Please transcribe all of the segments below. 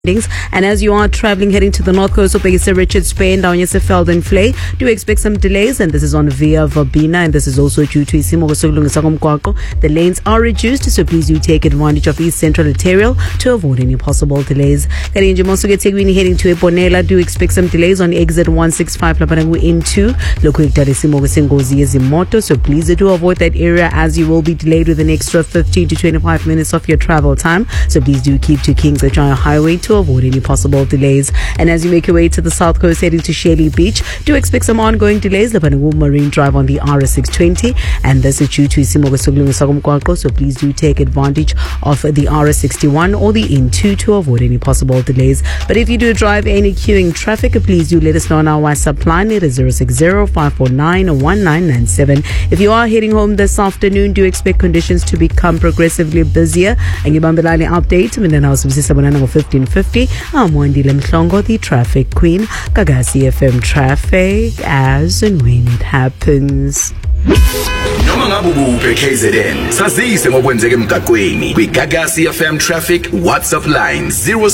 And as you are traveling heading to the north coast of Sir Richards Bay and down Yesefeld and Flay, do expect some delays, and this is on Via Verbena, and this is also due to the lanes are reduced, so please do take advantage of East Central Arterial to avoid any possible delays. Heading to Eponela, do expect some delays on exit 165 Lapanangu into Zimoto, so please do avoid that area as you will be delayed with an extra 15 to 25 minutes of your travel time. So please do keep to Kings Achaya Highway to avoid any possible delays. And as you make your way to the south coast heading to Shelley Beach, do expect some ongoing delays. The Panangu Marine Drive on the RS620, and this is due to Isimogo, so please do take advantage of the RS61 or the N2 to avoid any possible delays. But if you do drive any queuing traffic, please do let us know on our WhatsApp line. It is 060-549-1997. If you are heading home this afternoon, do expect conditions to become progressively busier. And Gibambelani update, and then I was 1550. I'm Wendy Lemhlongo, the traffic queen. Gagasi FM traffic as and when it happens. Noma ngabubuphe KZN sazise ngokwenzeka emgaqweni kwiGagasi FM traffic WhatsApp line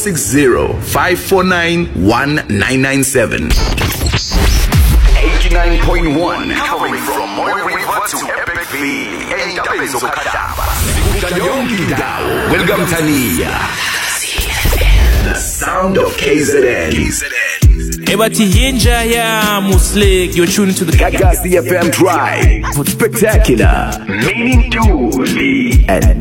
060-549-1997. 89.1 covering from Moyo River to Epicville endaba zokhataba sikuka yonke indawo. Welcome Tania, the sound of KZN. Ebati Hinja ya Muslik, you're tuned to the Gagasi FM Drive. Spectacular, meaning truly, and